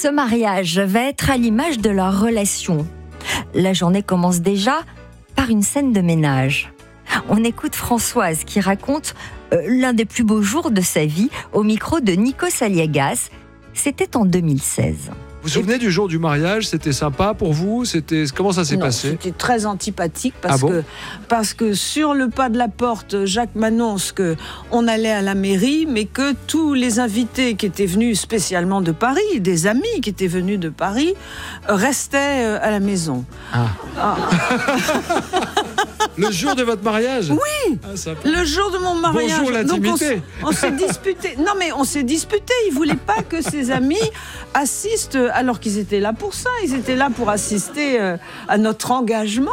Ce mariage va être à l'image de leur relation. La journée commence déjà par une scène de ménage. On écoute Françoise qui raconte l'un des plus beaux jours de sa vie au micro de Nikos Aliagas. C'était en 2016. Vous vous souvenez du jour du mariage? C'était sympa pour vous? Comment ça s'est passé? C'était très antipathique parce que sur le pas de la porte, Jacques m'annonce qu'on allait à la mairie, mais que tous les invités qui étaient venus spécialement de Paris, des amis qui étaient venus de Paris, restaient à la maison. Le jour de votre mariage? Oui, le jour de mon mariage. Bonjour l'intimité. Donc on s'est disputé. Non mais on s'est disputé. Il voulait pas que ses amis assistent alors qu'ils étaient là pour ça. Ils étaient là pour assister à notre engagement.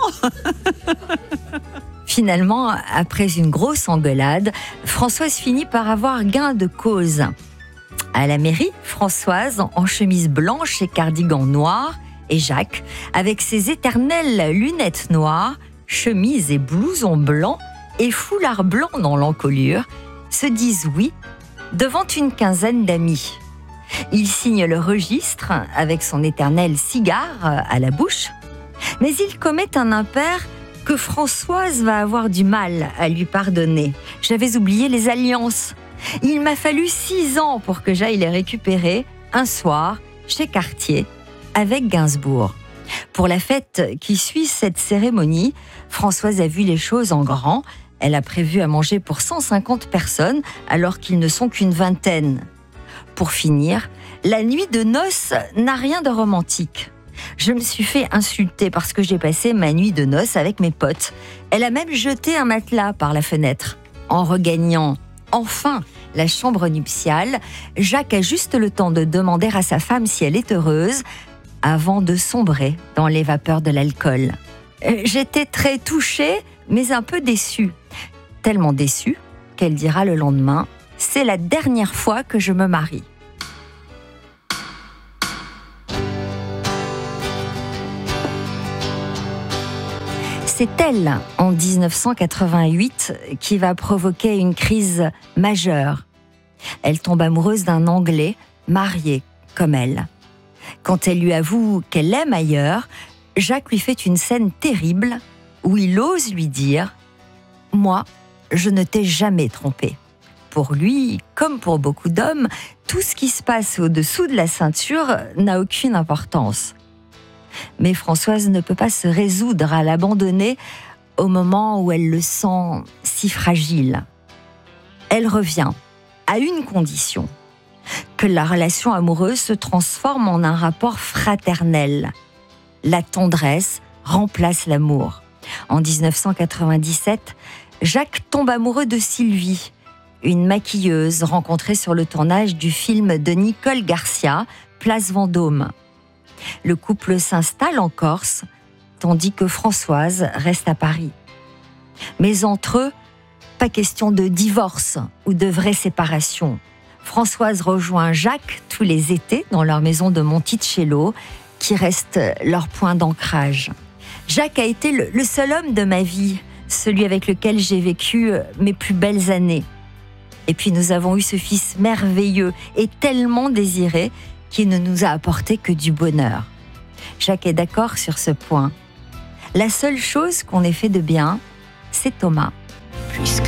Finalement, après une grosse engueulade, Françoise finit par avoir gain de cause. À la mairie, Françoise, en chemise blanche et cardigan noir, et Jacques, avec ses éternelles lunettes noires, chemise et blouson blanc et foulard blanc dans l'encolure, se disent oui devant une quinzaine d'amis. Il signe le registre avec son éternel cigare à la bouche, mais il commet un impair que Françoise va avoir du mal à lui pardonner. J'avais oublié les alliances. Il m'a fallu 6 ans pour que j'aille les récupérer un soir chez Cartier avec Gainsbourg. Pour la fête qui suit cette cérémonie, Françoise a vu les choses en grand. Elle a prévu à manger pour 150 personnes alors qu'ils ne sont qu'une vingtaine. Pour finir, la nuit de noces n'a rien de romantique. Je me suis fait insulter parce que j'ai passé ma nuit de noces avec mes potes. Elle a même jeté un matelas par la fenêtre. En regagnant enfin la chambre nuptiale, Jacques a juste le temps de demander à sa femme si elle est heureuse avant de sombrer dans les vapeurs de l'alcool. J'étais très touchée, mais un peu déçue. Tellement déçue qu'elle dira le lendemain « C'est la dernière fois que je me marie ». C'est elle, en 1988, qui va provoquer une crise majeure. Elle tombe amoureuse d'un Anglais, marié comme elle. Quand elle lui avoue qu'elle l'aime ailleurs, Jacques lui fait une scène terrible où il ose lui dire « Moi, je ne t'ai jamais trompé ». Pour lui, comme pour beaucoup d'hommes, tout ce qui se passe au-dessous de la ceinture n'a aucune importance. Mais Françoise ne peut pas se résoudre à l'abandonner au moment où elle le sent si fragile. Elle revient à une condition, que la relation amoureuse se transforme en un rapport fraternel. La tendresse remplace l'amour. En 1997, Jacques tombe amoureux de Sylvie, une maquilleuse rencontrée sur le tournage du film de Nicole Garcia, Place Vendôme. Le couple s'installe en Corse, tandis que Françoise reste à Paris. Mais entre eux, pas question de divorce ou de vraie séparation. Françoise rejoint Jacques tous les étés dans leur maison de Monticello, qui reste leur point d'ancrage. Jacques a été le seul homme de ma vie, celui avec lequel j'ai vécu mes plus belles années. Et puis nous avons eu ce fils merveilleux et tellement désiré qui ne nous a apporté que du bonheur. Jacques est d'accord sur ce point. La seule chose qu'on ait fait de bien, c'est Thomas. Puisque